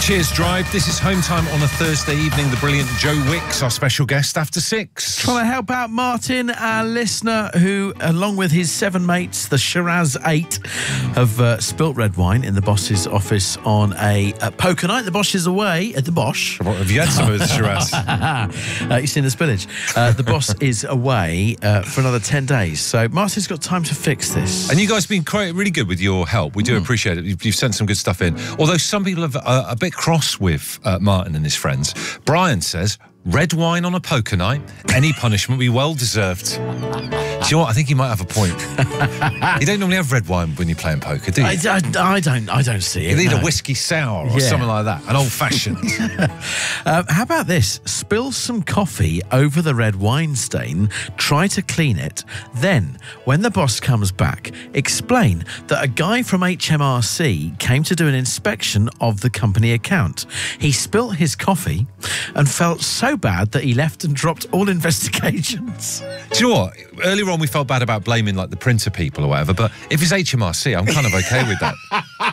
Cheers, Drive. This is Home Time on a Thursday evening. The brilliant Joe Wicks, our special guest, after 6. Trying to help out Martin, our listener, who, along with his 7 mates, the Shiraz 8, have spilt red wine in the boss's office on a poker night. The boss is away at the Bosch. What, have you had some of the Shiraz? You've seen the spillage. The boss is away for another 10 days. So Martin's got time to fix this. And you guys have been quite really good with your help. We do appreciate it. You've sent some good stuff in. Although some people have a bit cross with Martin and his friends. Brian says, red wine on a poker night, any punishment will be well deserved. Do you know what? I think he might have a point. You don't normally have red wine when you're playing poker, do you? I don't see it. You need no. a whiskey sour or something like that, an old-fashioned. How about this? Spill some coffee over the red wine stain, try to clean it, then, when the boss comes back, explain that a guy from HMRC came to do an inspection of the company account. He spilt his coffee and felt so bad that he left and dropped all investigations. Do you know what? Earlier on we felt bad about blaming like the printer people or whatever, but if it's HMRC, I'm kind of okay with that.